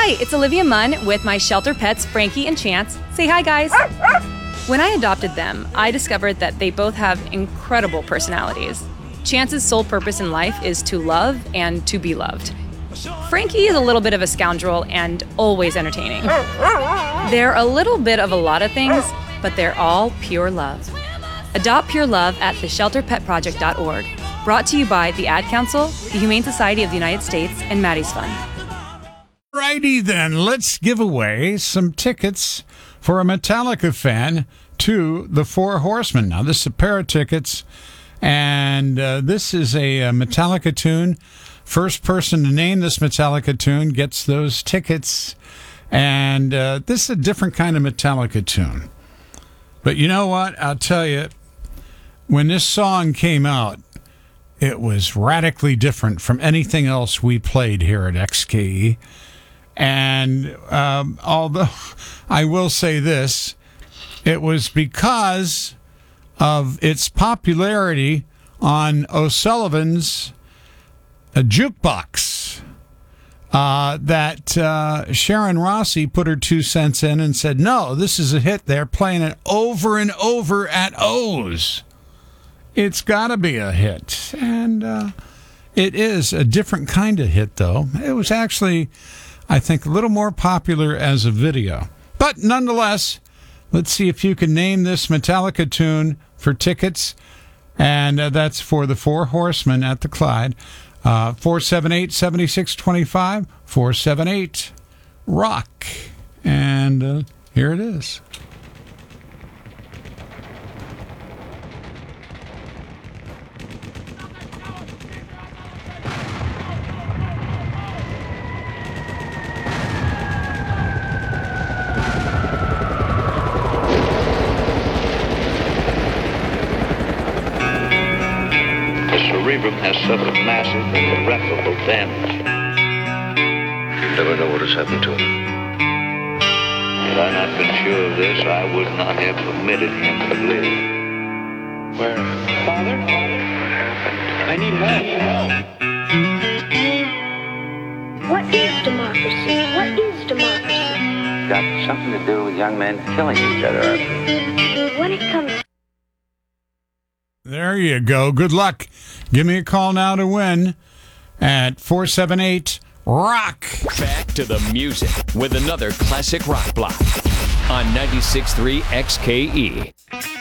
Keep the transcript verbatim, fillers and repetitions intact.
Hi, it's Olivia Munn with my shelter pets, Frankie and Chance. Say hi, guys. When I adopted them, I discovered that they both have incredible personalities. Chance's sole purpose in life is to love and to be loved. Frankie is a little bit of a scoundrel and always entertaining. They're a little bit of a lot of things, but they're all pure love. Adopt pure love at the shelter pet project dot org. Brought to you by the Ad Council, the Humane Society of the United States, and Maddie's Fund. Righty then, let's give away some tickets for a Metallica fan to the Four Horsemen. Now, this is a pair of tickets, and uh, this is a, a Metallica tune. First person to name this Metallica tune gets those tickets, and uh, this is a different kind of Metallica tune. But you know what? I'll tell you, when this song came out, it was radically different from anything else we played here at X K E. And um, although I will say this, it was because of its popularity on O'Sullivan's uh, jukebox uh, that uh, Sharon Rossi put her two cents in and said, no, this is a hit. They're playing it over and over at O's. It's got to be a hit. And uh, it is a different kind of hit, though. It was actually, I think, a little more popular as a video. But nonetheless, let's see if you can name this Metallica tune for tickets. And uh, that's for the Four Horsemen at the Clyde. Uh, four seven eight, seven six two five, four seven eight, rock. And uh, here it is. Cerebrum has suffered massive and irreparable damage. You never know what has happened to him. Had I not been sure of this, I would not have permitted him to live. Where? Father? What happened? I need help. What is democracy? What is democracy? Got something to do with young men killing each other. When it comes to There you go. Good luck. Give me a call now to win at four seven eight, rock. Back to the music with another classic rock block on ninety-six point three X K E.